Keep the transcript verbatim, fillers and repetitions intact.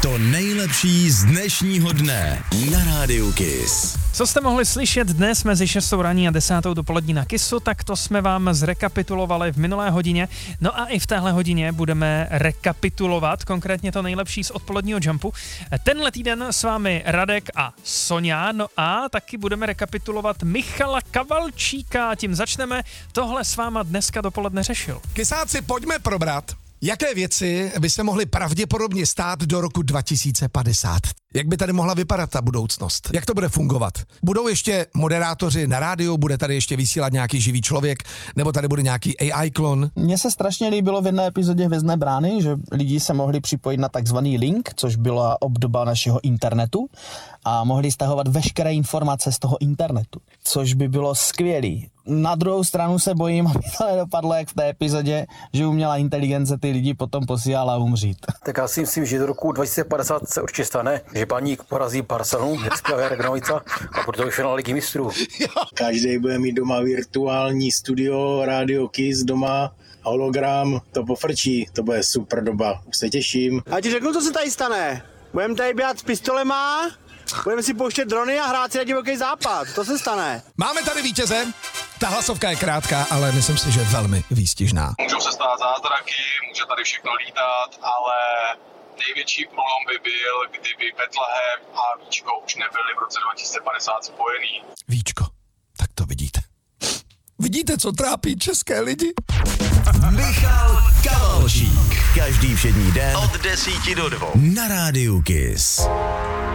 To nejlepší z dnešního dne na Rádiu Kiss. Co jste mohli slyšet dnes mezi šestou raní a desátou dopolední na Kissu, tak to jsme vám zrekapitulovali v minulé hodině. No a i v téhle hodině budeme rekapitulovat konkrétně to nejlepší z odpoledního Jumpu. Tenhle týden s vámi Radek a Sonja, no a taky budeme rekapitulovat Michala Kavalčíka. Tím začneme. Tohle s váma dneska dopoledne řešil. Kysáci, pojďme probrat, jaké věci by se mohly pravděpodobně stát do roku dva tisíce padesát. Jak by tady mohla vypadat ta budoucnost? Jak to bude fungovat? Budou ještě moderátoři na rádiu, bude tady ještě vysílat nějaký živý člověk, nebo tady bude nějaký A I klon? Mně se strašně líbilo v jedné epizodě Hvězdné brány, že lidi se mohli připojit na takzvaný link, což byla obdoba našeho internetu, a mohli stahovat veškeré informace z toho internetu, což by bylo skvělý. Na druhou stranu se bojím, aby to nedopadlo jak v té epizodě, že umělá inteligence ty lidi potom posílala umřít. Tak já si myslím, že do roku dva tisíce padesát se určitě stane, že Baník porazí Barcelonu, hezkého Jarek Novica a bude to finále Ligy mistrů. Každý bude mít doma virtuální studio, Radio Kiss doma, hologram, to pofrčí, to bude super doba, už se těším. A ti řeknu, co se tady stane. Budeme tady běhat s pistolema, budeme si pouštět drony a hrát si na divoký západ, to se stane. Máme tady vítěze, ta hlasovka je krátká, ale myslím si, že velmi výstižná. Můžou se stát zázraky, může tady všechno lítat, ale největší průlom by byl, kdyby Betlehem a Víčko už nebyly v roce dva tisíce padesát spojený. Víčko, tak to vidíte. Vidíte, co trápí české lidi? Michal Kavalčík. Každý všední den od desíti do dvou na Rádiu Kiss.